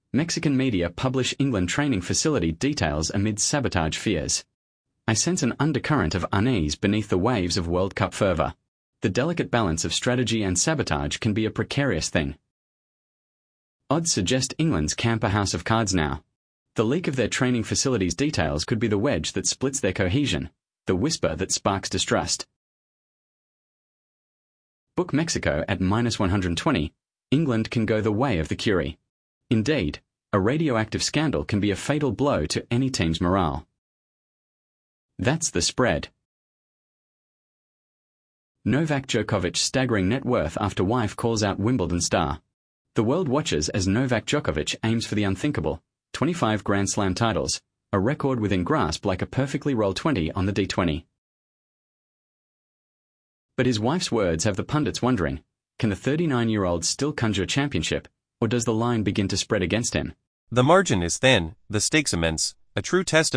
Mexican media publish England training facility details amid sabotage fears. I sense an undercurrent of unease beneath the waves of World Cup fervour. The delicate balance of strategy and sabotage can be a precarious thing. Odds suggest England's camp a house of cards now. The leak of their training facilities details could be the wedge that splits their cohesion, the whisper that sparks distrust. Book Mexico at -120. England can go the way of the Curie. Indeed, a radioactive scandal can be a fatal blow to any team's morale. That's the spread. Novak Djokovic's staggering net worth after wife calls out Wimbledon star. The world watches as Novak Djokovic aims for the unthinkable, 25 Grand Slam titles, a record within grasp like a perfectly rolled 20 on the D20. But his wife's words have the pundits wondering, can the 39-year-old still conjure a championship, or does the line begin to spread against him? The margin is thin, the stakes immense, a true test of